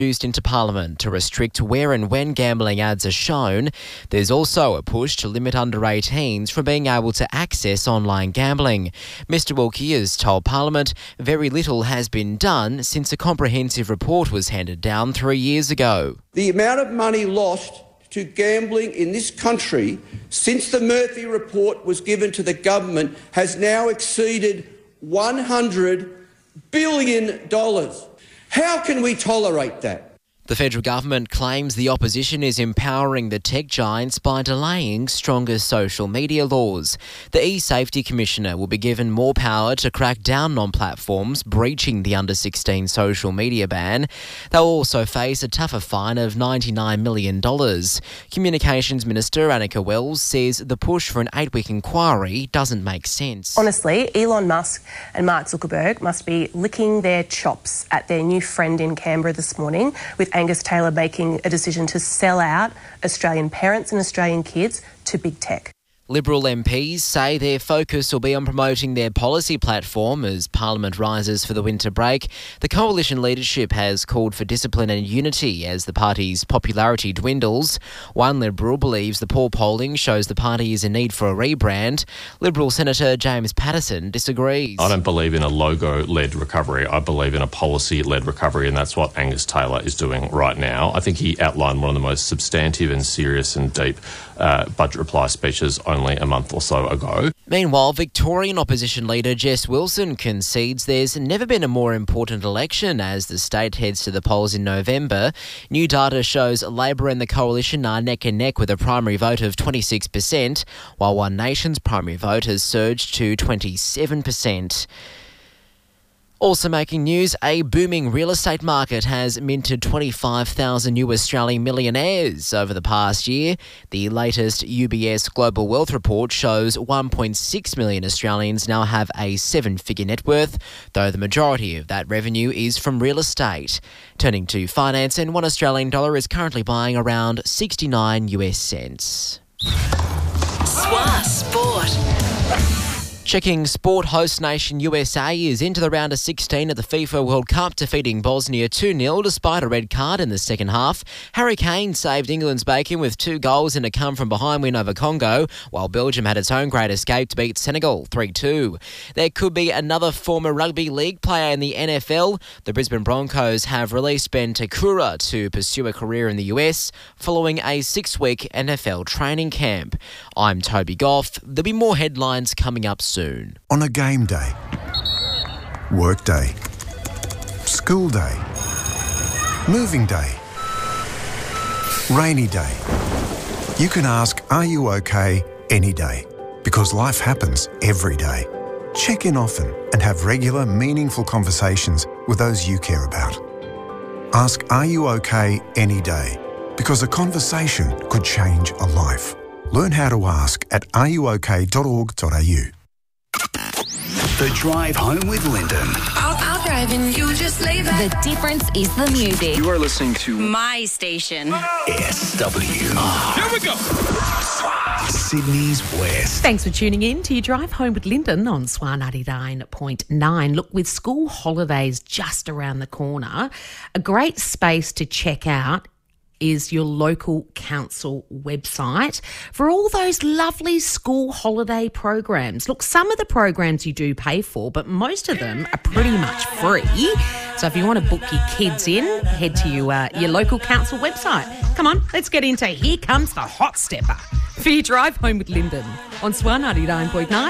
introduced into Parliament to restrict where and when gambling ads are shown. There's also a push to limit under 18s from being able to access online gambling. Mr Wilkie has told Parliament very little has been done since a comprehensive report was handed down 3 years ago. The amount of money lost to gambling in this country since the Murphy report was given to the government has now exceeded $100 billion. How can we tolerate that? The federal government claims the opposition is empowering the tech giants by delaying stronger social media laws. The e-Safety Commissioner will be given more power to crack down on platforms breaching the under-16 social media ban. They'll also face a tougher fine of $99 million. Communications Minister Annika Wells says the push for an 8-week inquiry doesn't make sense. Honestly, Elon Musk and Mark Zuckerberg must be licking their chops at their new friend in Canberra this morning, with Angus Taylor making a decision to sell out Australian parents and Australian kids to big tech. Liberal MPs say their focus will be on promoting their policy platform as Parliament rises for the winter break. The coalition leadership has called for discipline and unity as the party's popularity dwindles. One Liberal believes the poor polling shows the party is in need for a rebrand. Liberal Senator James Patterson disagrees. I don't believe in a logo-led recovery. I believe in a policy-led recovery, and that's what Angus Taylor is doing right now. I think he outlined one of the most substantive and serious and deep budget reply speeches only a month or so ago. Meanwhile, Victorian opposition leader Jess Wilson concedes there's never been a more important election as the state heads to the polls in November. New data shows Labor and the Coalition are neck and neck with a primary vote of 26%, while One Nation's primary vote has surged to 27%. Also making news, a booming real estate market has minted 25,000 new Australian millionaires over the past year. The latest UBS Global Wealth Report shows 1.6 million Australians now have a 7-figure net worth, though the majority of that revenue is from real estate. Turning to finance, and $1 Australian dollar is currently buying around 69 US cents. SWA Sport. Checking sport, host nation USA is into the round of 16 at the FIFA World Cup, defeating Bosnia 2-0 despite a red card in the second half. Harry Kane saved England's bacon with 2 goals in a come-from-behind win over Congo, while Belgium had its own great escape to beat Senegal 3-2. There could be another former rugby league player in the NFL. The Brisbane Broncos have released Ben Takura to pursue a career in the US following a 6-week NFL training camp. I'm Toby Goff. There'll be more headlines coming up soon. On a game day, work day, school day, moving day, rainy day, you can ask, are you okay, any day? Because life happens every day. Check in often and have regular, meaningful conversations with those you care about. Ask, are you okay, any day? Because a conversation could change a life. Learn how to ask at areyouok.org.au. The Drive Home with Lyndon. I'll drive and you just leave it. The difference is the music. You are listening to My station. SWR. Here we go. Sydney's West. Thanks for tuning in to your Drive Home with Lyndon on SWA 99.9. Look, with school holidays just around the corner, a great space to check out is your local council website for all those lovely school holiday programs. Look, some of the programs you do pay for, but most of them are pretty much free. So if you want to book your kids in, head to your local council website. Come on, let's get into Here Comes the Hot Stepper for your Drive Home with Lyndon on SWA 99.9.